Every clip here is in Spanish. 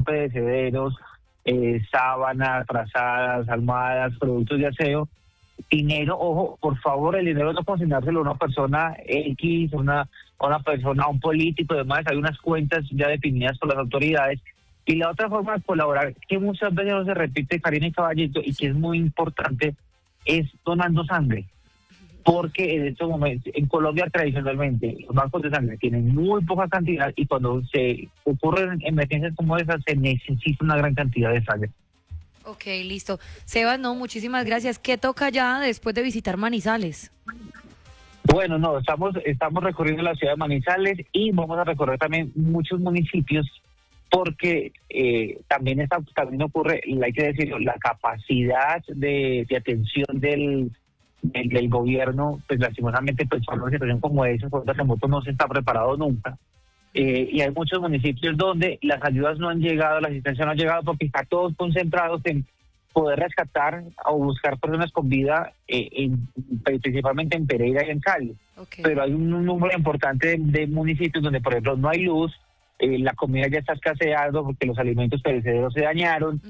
perecederos, sábanas, frazadas, almohadas, productos de aseo. Dinero, ojo, por favor, el dinero no consignárselo a una persona X, a una persona, a un político, además hay unas cuentas ya definidas por las autoridades. Y la otra forma de colaborar, que muchas veces no se repite, Karina y Caballito, y que es muy importante, es donando sangre. Porque en estos momentos, en Colombia tradicionalmente, los bancos de sangre tienen muy poca cantidad y cuando se ocurren emergencias como esas, se necesita una gran cantidad de sangre. Ok, listo. Sebas, no, muchísimas gracias. ¿Qué toca ya después de visitar Manizales? Bueno, no, estamos recorriendo la ciudad de Manizales y vamos a recorrer también muchos municipios porque también ocurre, hay que decirlo, la capacidad de atención del gobierno, pues lastimosamente, pues para una situación como esa, por un terremoto no se está preparado nunca. Y hay muchos municipios donde las ayudas no han llegado, la asistencia no ha llegado porque están todos concentrados en poder rescatar o buscar personas con vida, principalmente en Pereira y en Cali. Okay. Pero hay un número importante de municipios donde, por ejemplo, no hay luz, la comida ya está escaseando porque los alimentos perecederos se dañaron,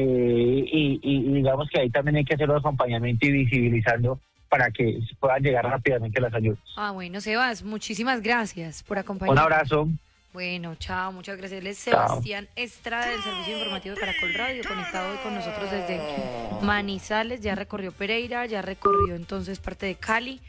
y digamos que ahí también hay que hacer un acompañamiento y visibilizando para que puedan llegar rápidamente las ayudas. Bueno, Sebas, muchísimas gracias por acompañarnos. Un abrazo. Bueno, chao, muchas gracias. Él es Sebastián Estrada del Servicio Informativo de Caracol Radio, conectado hoy con nosotros desde Manizales. Ya recorrió Pereira, ya recorrió entonces parte de Cali.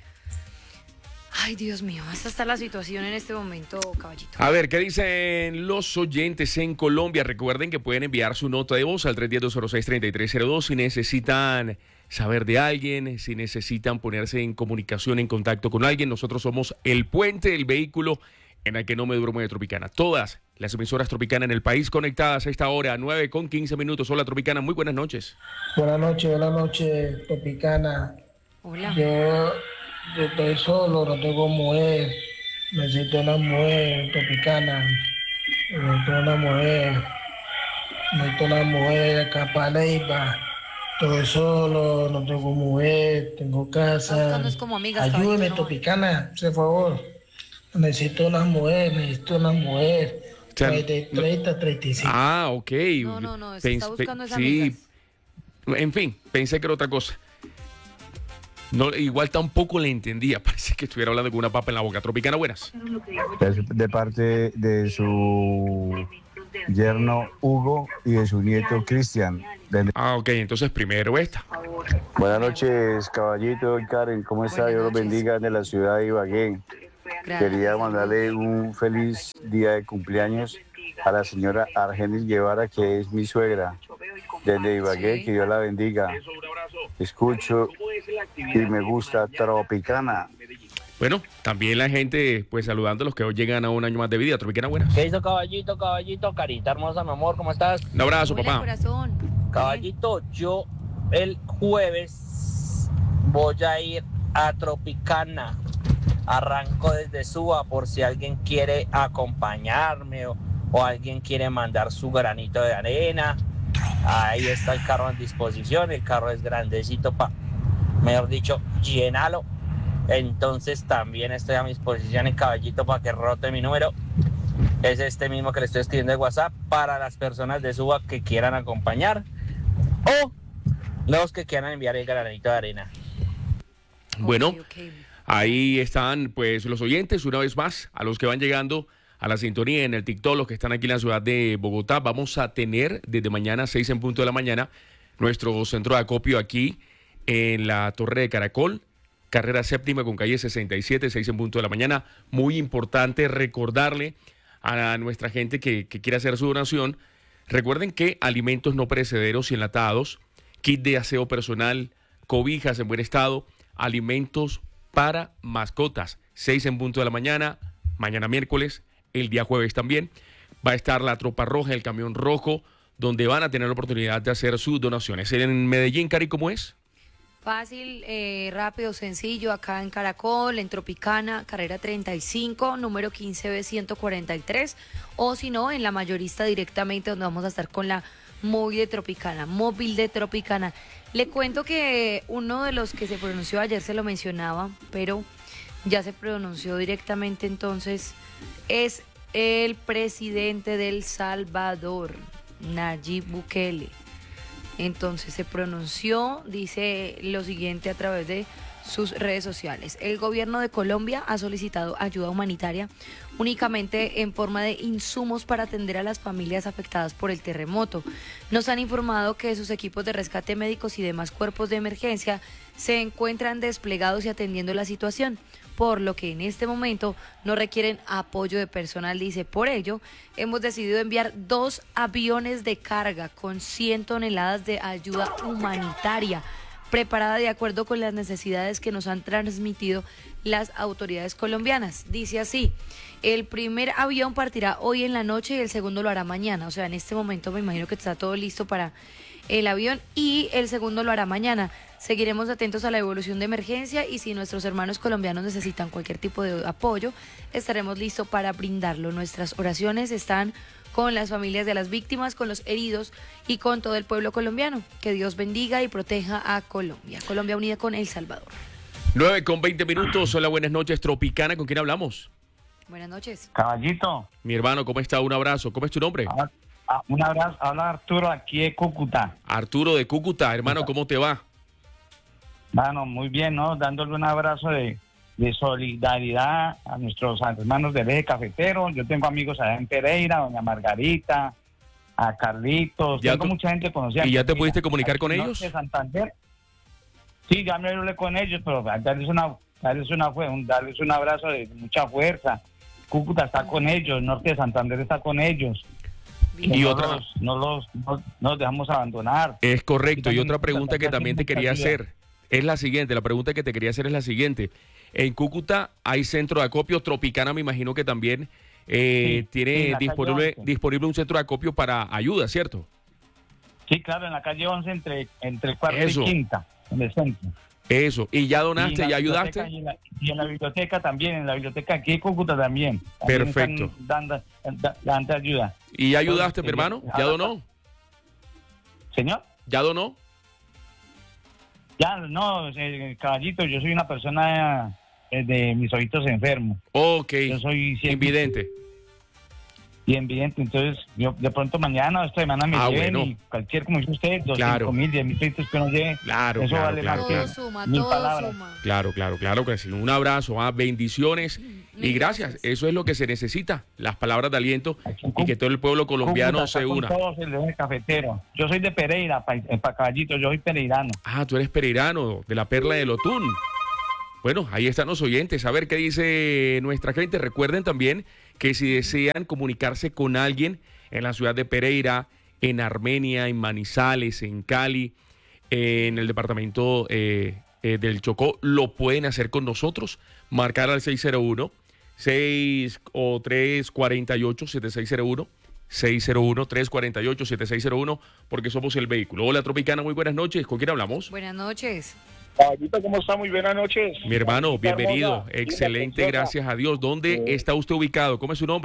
Ay, Dios mío, esta está la situación en este momento, Caballito. A ver, ¿qué dicen los oyentes en Colombia? Recuerden que pueden enviar su nota de voz al 310-206-3302 si necesitan saber de alguien, si necesitan ponerse en comunicación, en contacto con alguien. Nosotros somos el puente, el vehículo en el que no me duermo de Tropicana. Todas las emisoras Tropicana en el país conectadas a esta hora, 9:15. Hola, Tropicana, muy buenas noches. Buenas noches, Tropicana. Hola. Yo estoy solo, no tengo mujer. Necesito una mujer, Tropicana. Necesito una mujer acá para Leiva. Estoy solo, no tengo mujer, tengo casa. No es como amigas, ayúdeme, Caballito, no. Tropicana, por favor. Necesito una mujer. O sea, de 30, 35. Ah, ok. No, se está buscando esas amigas. En fin, pensé que era otra cosa. No, igual tampoco le entendía, parece que estuviera hablando con una papa en la boca. Tropicana, buenas. De parte de su yerno Hugo y de su nieto Cristian. Ok, entonces primero esta. Buenas noches, Caballito y Karen, ¿cómo está? Dios los bendiga de la ciudad de Ibagué. Gracias. Quería mandarle un feliz día de cumpleaños a la señora Argenis Guevara, que es mi suegra, desde Ibagué, Sí. que Dios la bendiga. Escucho y me gusta Tropicana. Bueno, también la gente, pues saludando a los que hoy llegan a un año más de vida. Tropicana, buenas. ¿Qué hizo Caballito? Carita hermosa, mi amor, ¿cómo estás? Un abrazo, Hola, papá. corazón. Caballito, yo el jueves voy a ir a Tropicana. Arranco desde Suba por si alguien quiere acompañarme o alguien quiere mandar su granito de arena. Ahí está el carro en disposición. El carro es grandecito, mejor dicho, llénalo. Entonces también estoy a mi disposición en Caballito para que rote mi número. Es este mismo que le estoy escribiendo de WhatsApp para las personas de Suba que quieran acompañar o los que quieran enviar el granito de arena. Bueno, Okay. ahí están pues los oyentes, una vez más, a los que van llegando a la sintonía en el TikTok, los que están aquí en la ciudad de Bogotá. Vamos a tener desde mañana 6 en punto de la mañana nuestro centro de acopio aquí en la Torre de Caracol, carrera séptima con calle 67, 6 en punto de la mañana. Muy importante recordarle a nuestra gente que quiere hacer su donación. Recuerden que alimentos no perecederos y enlatados, kit de aseo personal, cobijas en buen estado, alimentos para mascotas, 6 en punto de la mañana, mañana miércoles, el día jueves también. Va a estar la tropa roja, el camión rojo, donde van a tener la oportunidad de hacer sus donaciones. En Medellín, Cari, ¿cómo es? Fácil, rápido, sencillo, acá en Caracol, en Tropicana, carrera 35, número 15B143, o si no, en la mayorista directamente, donde vamos a estar con la móvil de Tropicana. Le cuento que uno de los que se pronunció ayer se lo mencionaba, pero ya se pronunció directamente, entonces es el presidente de El Salvador. Nayib Bukele. Entonces se pronunció, dice lo siguiente a través de sus redes sociales. El gobierno de Colombia ha solicitado ayuda humanitaria únicamente en forma de insumos para atender a las familias afectadas por el terremoto. Nos han informado que sus equipos de rescate médicos y demás cuerpos de emergencia se encuentran desplegados y atendiendo la situación, por lo que en este momento no requieren apoyo de personal, dice. Por ello, hemos decidido enviar 2 aviones de carga con 100 toneladas de ayuda humanitaria, preparada de acuerdo con las necesidades que nos han transmitido las autoridades colombianas. Dice así: el primer avión partirá hoy en la noche y el segundo lo hará mañana. O sea, en este momento me imagino que está todo listo para el avión y el segundo lo hará mañana. Seguiremos atentos a la evolución de emergencia y si nuestros hermanos colombianos necesitan cualquier tipo de apoyo, estaremos listos para brindarlo. Nuestras oraciones están con las familias de las víctimas, con los heridos y con todo el pueblo colombiano. Que Dios bendiga y proteja a Colombia. Colombia unida con El Salvador. 9:20. Hola, buenas noches, Tropicana. ¿Con quién hablamos? Buenas noches. Caballito. Mi hermano, ¿cómo está? Un abrazo. ¿Cómo es tu nombre? Un abrazo. Habla Arturo aquí de Cúcuta. Arturo de Cúcuta. Hermano, ¿cómo te va? Bueno, muy bien, ¿no? Dándole un abrazo de solidaridad a nuestros hermanos del eje cafetero. Yo tengo amigos allá en Pereira, doña Margarita, a Carlitos. Tengo mucha gente conocida. ¿Y ya te pudiste comunicar con ellos? De Santander. Sí, ya me hablé con ellos, pero darles un abrazo de mucha fuerza. Cúcuta está con ellos, Norte de Santander está con ellos. Y otra, no los dejamos abandonar. Es correcto. Y otra pregunta que también te quería hacer es la siguiente. La pregunta que te quería hacer es la siguiente. En Cúcuta hay centro de acopio. Tropicana me imagino que también tiene disponible un centro de acopio para ayuda, ¿cierto? Sí, claro, en la calle 11 entre cuarta y quinta, en el centro. Eso. ¿Y ya donaste, ya ayudaste? Y en la biblioteca también, en la biblioteca aquí en Cúcuta también. Perfecto. Dando ayuda. ¿Y ya ayudaste, mi hermano? ¿Ya donó? ¿Señor? ¿Ya donó? Ya, no, caballito, yo soy una persona de mis ojitos enfermos. Ok. Yo soy invidente. Y invidente, entonces yo de pronto mañana o esta semana me lleven y cualquier, como dice usted, 2.000, 10.000 pesitos que uno lleve. Claro, eso vale más que mil palabras. Claro que sí. Un abrazo, bendiciones y gracias. Eso es lo que se necesita, las palabras de aliento y que todo el pueblo colombiano se una. Todos el eje cafetero. Yo soy de Pereira, para Caballito, yo soy pereirano. Ah, tú eres pereirano, de la Perla del Otún. Bueno, ahí están los oyentes. A ver qué dice nuestra gente. Recuerden también que si desean comunicarse con alguien en la ciudad de Pereira, en Armenia, en Manizales, en Cali, en el departamento del Chocó, lo pueden hacer con nosotros. Marcar al 601-348-7601. 601-348-7601, porque somos el vehículo. Hola, Tropicana, muy buenas noches. ¿Con quién hablamos? Buenas noches. Caballito, ¿cómo está? Muy buenas noches. Mi hermano, bienvenido. Excelente, gracias a Dios. ¿Dónde está usted ubicado? ¿Cómo es su nombre?